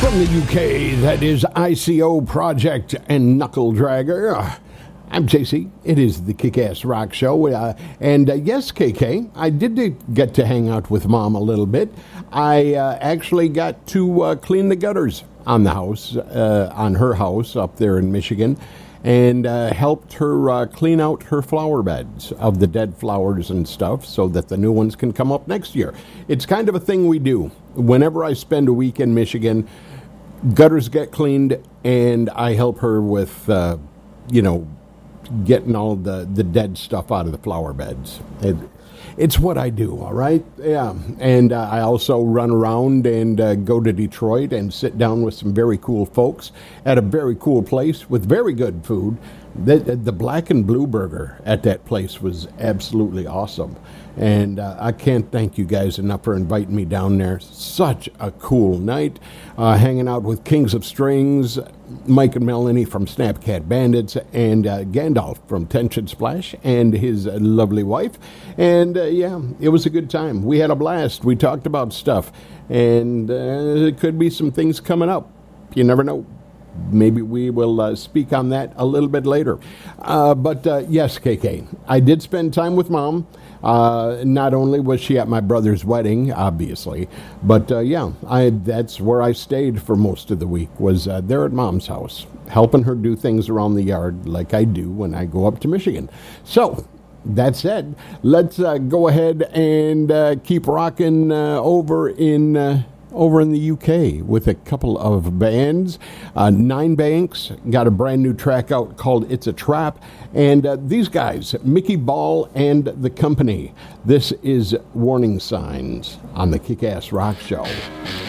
From the UK, that is ICO Project and Knuckle Dragger. I'm JC. It is the Kick-Ass Rock Show. Yes, KK, I did get to hang out with Mom a little bit. I actually got to clean the gutters on the house, on her house up there in Michigan, and helped her clean out her flower beds of the dead flowers and stuff so that the new ones can come up next year. It's kind of a thing we do. Whenever I spend a week in Michigan, gutters get cleaned, and I help her with, getting all the dead stuff out of the flower beds. It's what I do, all right? Yeah. And I also run around and go to Detroit and sit down with some very cool folks at a very cool place with very good food. The Black and Blue Burger at that place was absolutely awesome. And I can't thank you guys enough for inviting me down there. Such a cool night. Hanging out with Kings of Strings, Mike and Melanie from Snapcat Bandits, and Gandalf from Tension Splash and his lovely wife. And it was a good time. We had a blast. We talked about stuff. And there could be some things coming up. You never know. Maybe we will speak on that a little bit later. But yes, KK, I did spend time with Mom. Not only was she at my brother's wedding, obviously, but that's where I stayed for most of the week, was there at Mom's house, helping her do things around the yard like I do when I go up to Michigan. So, that said, let's go ahead and keep rocking over in the UK with a couple of bands. Nine Banks got a brand new track out called It's a Trap. And these guys, Mickey Ball and the Company. This is Warning Signs on the Kick-Ass Rock Show.